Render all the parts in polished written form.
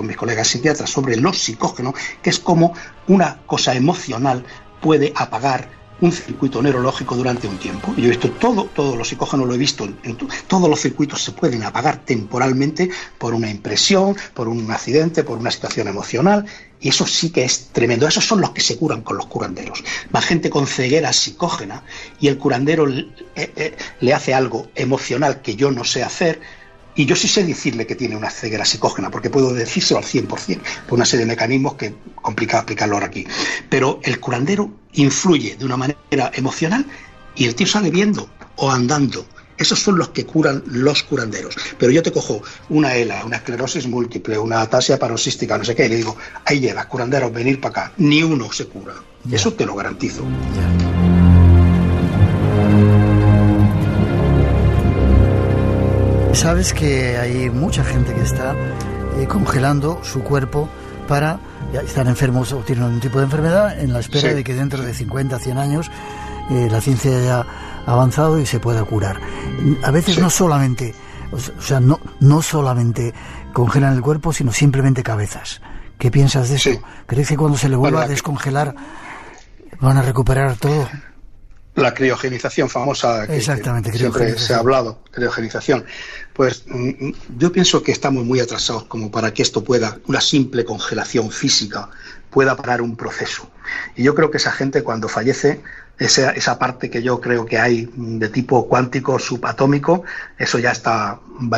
con mis colegas psiquiatras sobre los psicógenos, que es como una cosa emocional puede apagar un circuito neurológico durante un tiempo. Yo he visto todos los psicógenos, lo he visto, todos los circuitos se pueden apagar temporalmente por una impresión, por un accidente, por una situación emocional, y eso sí que es tremendo. Esos son los que se curan con los curanderos. Va gente con ceguera psicógena y el curandero le hace algo emocional que yo no sé hacer, y yo sí sé decirle que tiene una ceguera psicógena, porque puedo decírselo al 100%, por una serie de mecanismos que complica explicarlo ahora aquí. Pero el curandero influye de una manera emocional y el tío sale viendo o andando. Esos son los que curan los curanderos. Pero yo te cojo una ELA, una esclerosis múltiple, una ataxia paroxística, no sé qué, y le digo, ahí llevas, curanderos, venir para acá. Ni uno se cura. Ya. Eso te lo garantizo. Ya. Sabes que hay mucha gente que está congelando su cuerpo para ya estar enfermos o tienen un tipo de enfermedad en la espera de que dentro de 50, 100 años la ciencia haya avanzado y se pueda curar. A veces no solamente, no solamente congelan el cuerpo, sino simplemente cabezas. ¿Qué piensas de eso? ¿Crees que cuando se le vuelva a descongelar van a recuperar todo? La criogenización famosa, que siempre se ha hablado, criogenización. Pues yo pienso que estamos muy atrasados como para que esto pueda, una simple congelación física, pueda parar un proceso. Y yo creo que esa gente cuando fallece, esa parte que yo creo que hay de tipo cuántico, subatómico, eso ya está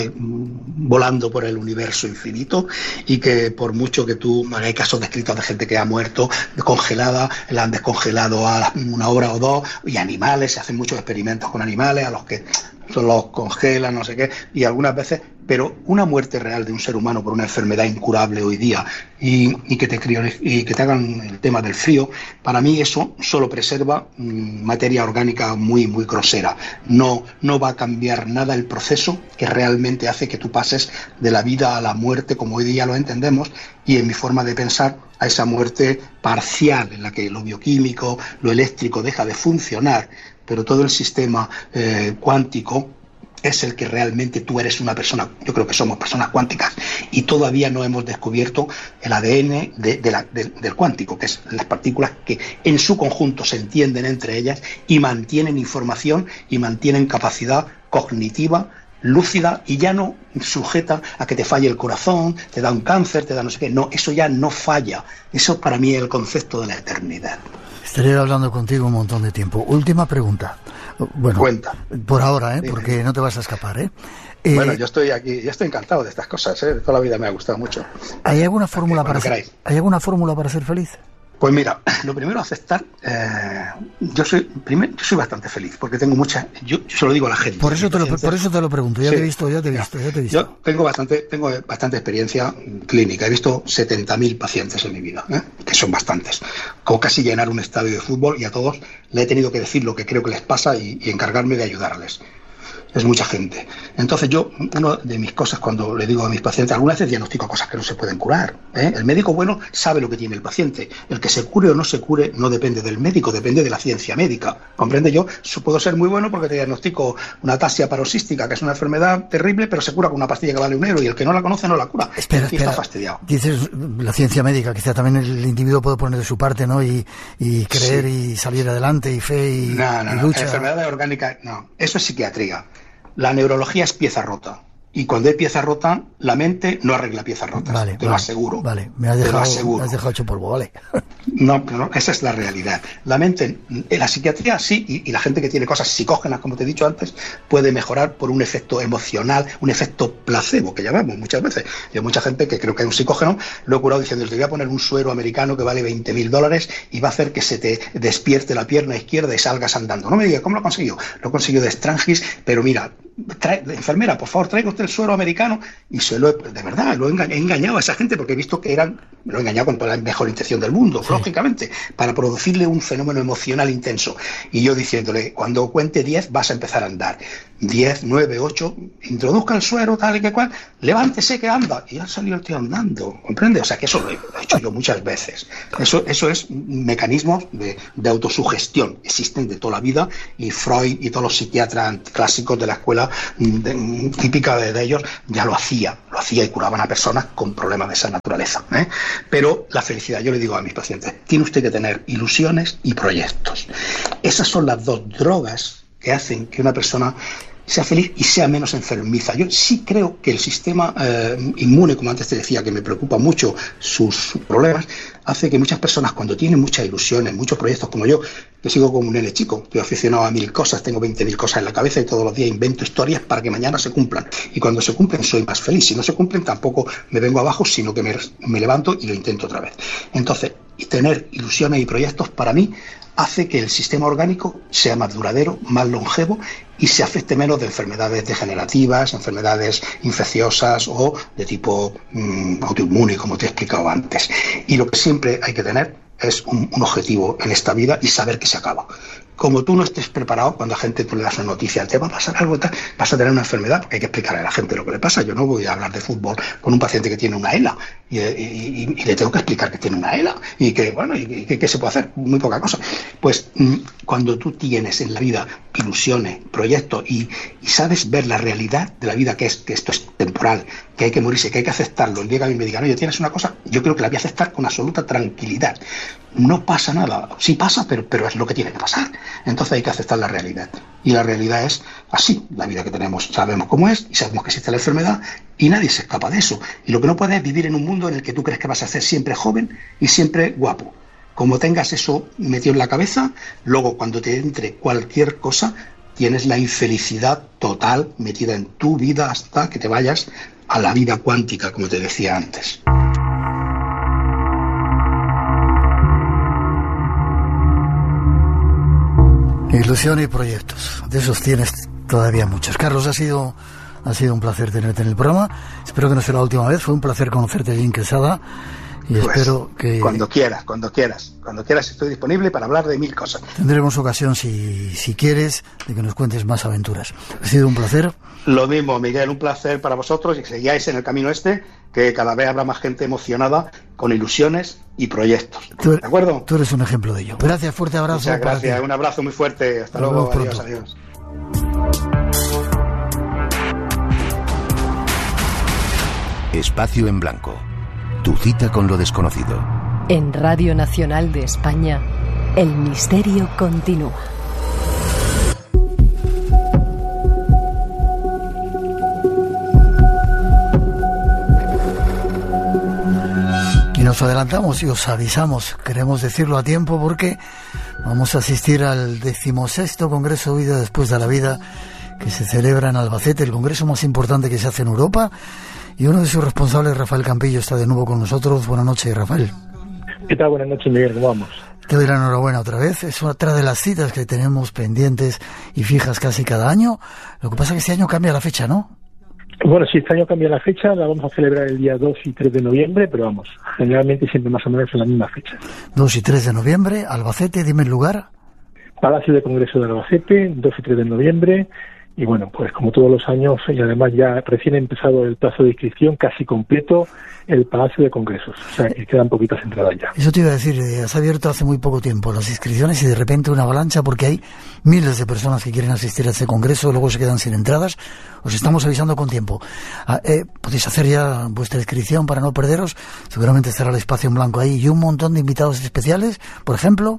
volando por el universo infinito, y que por mucho que hay casos descritos de gente que ha muerto congelada, la han descongelado a una hora o dos, y animales, se hacen muchos experimentos con animales a los que los congelan, no sé qué, y algunas veces, pero una muerte real de un ser humano por una enfermedad incurable hoy día y que te hagan el tema del frío, para mí eso solo preserva materia orgánica muy, muy grosera. No va a cambiar nada el proceso que realmente hace que tú pases de la vida a la muerte como hoy día lo entendemos, y en mi forma de pensar a esa muerte parcial en la que lo bioquímico, lo eléctrico deja de funcionar, pero todo el sistema cuántico es el que realmente tú eres una persona. Yo creo que somos personas cuánticas y todavía no hemos descubierto el ADN del cuántico, que es las partículas que en su conjunto se entienden entre ellas y mantienen información y mantienen capacidad cognitiva lúcida, y ya no sujeta a que te falle el corazón, te da un cáncer, te da no sé qué. No, eso ya no falla. Eso para mí es el concepto de la eternidad. Estaría hablando contigo un montón de tiempo. Última pregunta. Bueno, cuenta. Por ahora, porque no te vas a escapar, Bueno, yo estoy aquí, yo estoy encantado de estas cosas, de toda la vida me ha gustado mucho. ¿Hay alguna fórmula ¿Hay alguna fórmula para ser feliz? Pues mira, lo primero aceptar, yo soy bastante feliz, porque tengo yo se lo digo a la gente. Por eso te lo pregunto, ya te he visto. Yo tengo bastante experiencia clínica, he visto 70.000 pacientes en mi vida, que son bastantes, como casi llenar un estadio de fútbol, y a todos le he tenido que decir lo que creo que les pasa y encargarme de ayudarles. Es mucha gente. Entonces una de mis cosas cuando le digo a mis pacientes, algunas veces diagnostico cosas que no se pueden curar. El médico bueno sabe lo que tiene el paciente. El que se cure o no se cure no depende del médico, depende de la ciencia médica. ¿Comprende? Yo puedo ser muy bueno porque te diagnostico una ataxia paroxística, que es una enfermedad terrible, pero se cura con una pastilla que vale €1, y el que no la conoce no la cura. Espera. Está fastidiado. Dices la ciencia médica, quizá también el individuo puede poner de su parte, ¿no? Y creer y salir adelante, y fe y lucha. Enfermedades orgánicas, no. Eso es psiquiatría. La neurología es pieza rota. Y cuando hay pieza rota, la mente no arregla piezas rotas. Te lo aseguro. Vale, me has dejado hecho polvo, vale. No, esa es la realidad. La mente, la psiquiatría sí, y la gente que tiene cosas psicógenas, como te he dicho antes, puede mejorar por un efecto emocional, un efecto placebo, que llamamos muchas veces. Yo hay mucha gente que creo que hay un psicógeno, lo he curado diciendo, te voy a poner un suero americano que vale $20.000 y va a hacer que se te despierte la pierna izquierda y salgas andando. No me digas, ¿cómo lo consiguió? Lo consiguió de Strangis, pero mira, enfermera, por favor, traiga usted el suero americano, y de verdad, he engañado a esa gente, porque he visto que me lo he engañado con toda la mejor intención del mundo, lógicamente, para producirle un fenómeno emocional intenso. Y yo diciéndole, cuando cuente 10 vas a empezar a andar. 10, 9, 8, introduzca el suero, tal y que cual, levántese que anda. Y ya salió el tío andando, ¿comprende? O sea, que eso lo he hecho yo muchas veces. Eso es mecanismos de autosugestión, existen de toda la vida, y Freud y todos los psiquiatras clásicos de la escuela enfermedad típica de ellos, ya lo hacía y curaban a personas con problemas de esa naturaleza, ¿eh? Pero la felicidad, yo le digo a mis pacientes, tiene usted que tener ilusiones y proyectos. Esas son las dos drogas que hacen que una persona sea feliz y sea menos enfermiza. Yo sí creo que el sistema inmune, como antes te decía, que me preocupa mucho sus problemas, hace que muchas personas, cuando tienen muchas ilusiones, muchos proyectos, como yo, que sigo como un nene chico, estoy aficionado a 1000 cosas, tengo 20.000 cosas en la cabeza y todos los días invento historias para que mañana se cumplan. Y cuando se cumplen soy más feliz. Si no se cumplen tampoco me vengo abajo, sino que me levanto y lo intento otra vez. Entonces, tener ilusiones y proyectos para mí hace que el sistema orgánico sea más duradero, más longevo y se afecte menos de enfermedades degenerativas, enfermedades infecciosas o de tipo autoinmune, como te he explicado antes. Y lo que siempre hay que tener es un objetivo en esta vida y saber que se acaba. Como tú no estés preparado, cuando a gente tú le das una noticia, te va a pasar algo, vas a tener una enfermedad, porque hay que explicarle a la gente lo que le pasa. Yo no voy a hablar de fútbol con un paciente que tiene una ELA y le tengo que explicar que tiene una ELA y que, bueno, y que se puede hacer muy poca cosa. Pues cuando tú tienes en la vida ilusiones, proyectos y sabes ver la realidad de la vida, que esto es temporal, que hay que morirse, que hay que aceptarlo. El día que a mí me digan, oye, tienes una cosa, yo creo que la voy a aceptar con absoluta tranquilidad. No pasa nada, sí pasa, pero es lo que tiene que pasar. Entonces hay que aceptar la realidad. Y la realidad es así, la vida que tenemos. Sabemos cómo es y sabemos que existe la enfermedad y nadie se escapa de eso. Y lo que no puedes es vivir en un mundo en el que tú crees que vas a ser siempre joven y siempre guapo. Como tengas eso metido en la cabeza, luego cuando te entre cualquier cosa, tienes la infelicidad total metida en tu vida hasta que te vayas a la vida cuántica, como te decía antes. Ilusión y proyectos, de esos tienes todavía muchos. Carlos, ha sido un placer tenerte en el programa. Espero que no sea la última vez. Fue un placer conocerte allí en Quesada. Y pues, espero que... Cuando quieras estoy disponible para hablar de 1000 cosas. Tendremos ocasión, si quieres, de que nos cuentes más aventuras. Ha sido un placer. Lo mismo, Miguel, un placer para vosotros y que sigáis en el camino que cada vez habrá más gente emocionada con ilusiones y proyectos. ¿De acuerdo? Tú eres un ejemplo de ello. Gracias, fuerte abrazo. Muchas gracias, un abrazo muy fuerte. Hasta luego, adiós. Espacio en Blanco. Tu cita con lo desconocido. En Radio Nacional de España, el misterio continúa. Y nos adelantamos y os avisamos, queremos decirlo a tiempo porque vamos a asistir al 16º Congreso Vida Después de la Vida que se celebra en Albacete, el congreso más importante que se hace en Europa. Y uno de sus responsables, Rafael Campillo, está de nuevo con nosotros. Buenas noches, Rafael. ¿Qué tal? Buenas noches, Miguel. ¿Cómo vamos? Te doy la enhorabuena otra vez. Es otra de las citas que tenemos pendientes y fijas casi cada año. Lo que pasa es que este año cambia la fecha, ¿no? Bueno, sí, este año cambia la fecha. La vamos a celebrar el día 2 y 3 de noviembre, pero vamos, generalmente siempre más o menos en la misma fecha. 2 y 3 de noviembre, Albacete, dime el lugar. Palacio de Congreso de Albacete, 2 y 3 de noviembre. Y bueno, pues como todos los años, y además ya recién ha empezado el plazo de inscripción casi completo el Palacio de Congresos, o sea que quedan poquitas entradas ya. Eso te iba a decir, has abierto hace muy poco tiempo las inscripciones y de repente una avalancha porque hay miles de personas que quieren asistir a ese congreso y luego se quedan sin entradas. Os estamos avisando con tiempo. Podéis hacer ya vuestra inscripción para no perderos, seguramente estará el espacio en blanco ahí y un montón de invitados especiales, por ejemplo...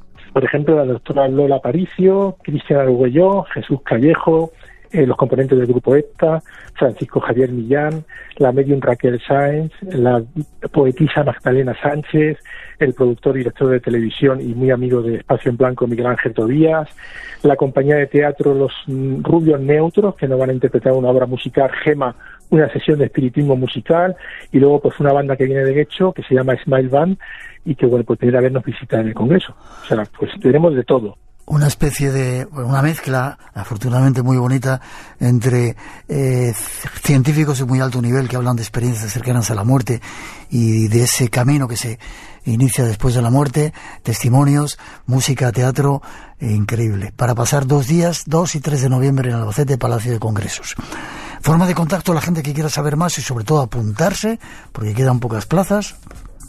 la doctora Lola Aparicio, Cristian Arguello, Jesús Callejo, los componentes del grupo EPTA, Francisco Javier Millán, la medium Raquel Sáenz, la poetisa Magdalena Sánchez, el productor y director de televisión y muy amigo de Espacio en Blanco Miguel Ángel Tobías, la compañía de teatro Los Rubios Neutros, que nos van a interpretar una obra musical, Gema, una sesión de espiritismo musical, y luego pues una banda que viene de Guecho, que se llama Smile Band, y que bueno, pues venir a vernos visitar en el Congreso. O sea, pues tenemos de todo. Una especie de, una mezcla, afortunadamente muy bonita, entre científicos de muy alto nivel que hablan de experiencias cercanas a la muerte y de ese camino que se inicia después de la muerte, testimonios, música, teatro, increíble. Para pasar 2 días, 2 y 3 de noviembre en Albacete, Palacio de Congresos. Forma de contacto a la gente que quiera saber más y sobre todo apuntarse, porque quedan pocas plazas.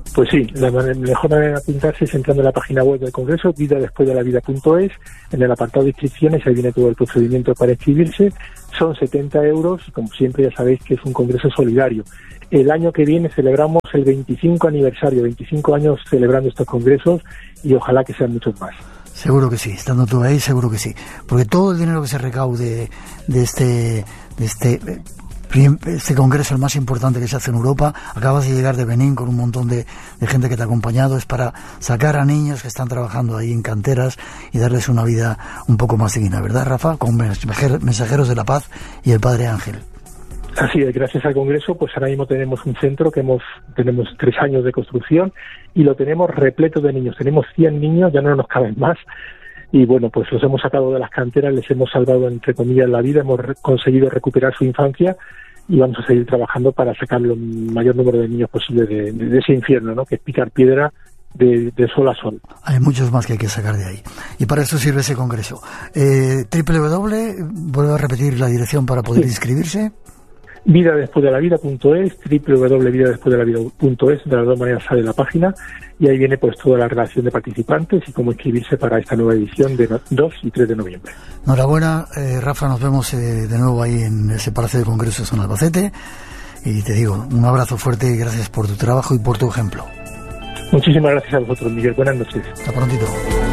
Pues sí, la mejor manera de apuntarse es entrando en la página web del Congreso, vidadespuesdelavida.es, en el apartado de inscripciones, ahí viene todo el procedimiento para inscribirse. Son 70 euros, y como siempre ya sabéis que es un congreso solidario. El año que viene celebramos el 25 aniversario, 25 años celebrando estos congresos, y ojalá que sean muchos más. Seguro que sí, estando tú ahí, seguro que sí. Porque todo el dinero que se recaude de este congreso, el más importante que se hace en Europa, acabas de llegar de Benín con un montón de gente que te ha acompañado, es para sacar a niños que están trabajando ahí en canteras y darles una vida un poco más digna, ¿verdad, Rafa? Con Mensajeros de la Paz y el Padre Ángel. Así es, gracias al Congreso, pues ahora mismo tenemos un centro que tenemos 3 años de construcción y lo tenemos repleto de niños. Tenemos 100 niños, ya no nos caben más. Y bueno, pues los hemos sacado de las canteras, les hemos salvado, entre comillas, la vida, hemos conseguido recuperar su infancia y vamos a seguir trabajando para sacar el mayor número de niños posible de ese infierno, ¿no? Que es picar piedra de sol a sol. Hay muchos más que hay que sacar de ahí. Y para eso sirve ese congreso. Vuelvo a repetir la dirección para poder inscribirse. vidadespuesdelavida.es, www.vidadespuesdelavida.es, de las dos maneras sale la página y ahí viene pues toda la relación de participantes y cómo inscribirse para esta nueva edición de 2 y 3 de noviembre. Enhorabuena, Rafa, nos vemos de nuevo ahí en ese Palacio de Congresos en Albacete y te digo, un abrazo fuerte y gracias por tu trabajo y por tu ejemplo. Muchísimas gracias a vosotros, Miguel. Buenas noches. Hasta prontito.